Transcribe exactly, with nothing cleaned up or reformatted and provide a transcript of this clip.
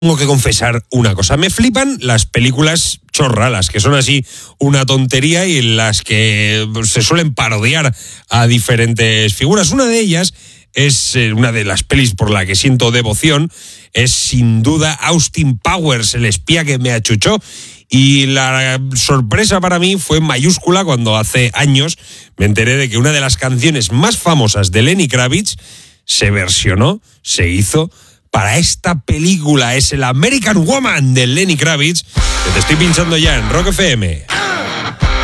Tengo que confesar una cosa, me flipan las películas chorra, las que son así una tontería y las que se suelen parodiar a diferentes figuras. Una de ellas es eh, una de las pelis por la que siento devoción, es sin duda Austin Powers, el espía que me achuchó. Y la sorpresa para mí fue mayúscula cuando hace años me enteré de que una de las canciones más famosas de Lenny Kravitz se versionó, se hizo para esta película. Es el American Woman de Lenny Kravitz, que te estoy pinchando ya en Rock F M.